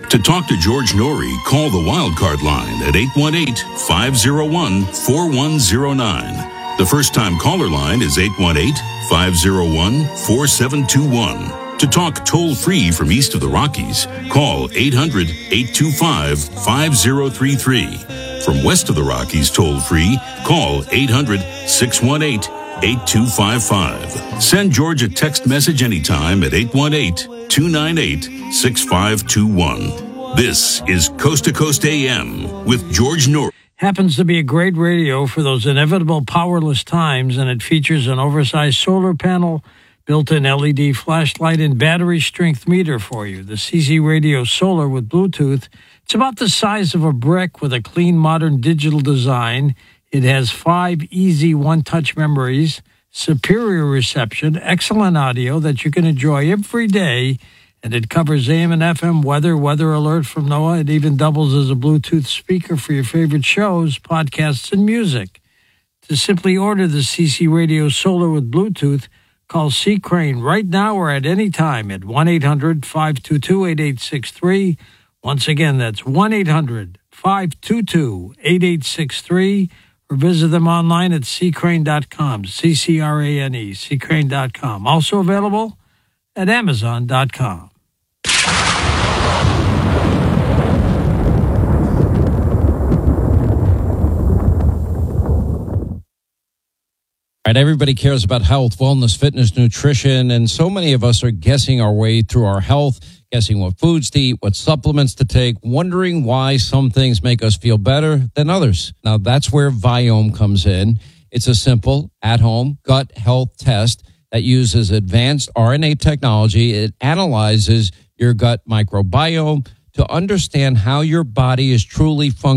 To talk to George Norrie, call the Wildcard line at 818-501-4109. The first-time caller line is 818-501-4721. To talk toll-free from east of the Rockies, call 800-825-5033. From west of the Rockies toll-free, call 800-618-8255. Send George a text message anytime at 818-298-6521. This is Coast to Coast AM with George Norrie. Happens to be a great radio for those inevitable powerless times, and it features an oversized solar panel, built-in LED flashlight, and battery strength meter for you. The CZ Radio Solar with Bluetooth. It's about the size of a brick with a clean, modern digital design. It has 5 easy one-touch memories, superior reception, excellent audio that you can enjoy every day, and it covers AM and FM weather alert from NOAA. It even doubles as a Bluetooth speaker for your favorite shows, podcasts, and music. To simply order the CC Radio Solar with Bluetooth, call C. Crane right now or at any time at 1-800-522-8863. Once again, that's 1-800-522-8863. Or visit them online at ccrane.com, C-C-R-A-N-E, ccrane.com. Also available at Amazon.com. Right, everybody cares about health, wellness, fitness, nutrition, and so many of us are guessing our way through our health, guessing what foods to eat, what supplements to take, wondering why some things make us feel better than others. Now, that's where Viome comes in. It's a simple, at-home gut health test that uses advanced RNA technology. It analyzes your gut microbiome to understand how your body is truly functioning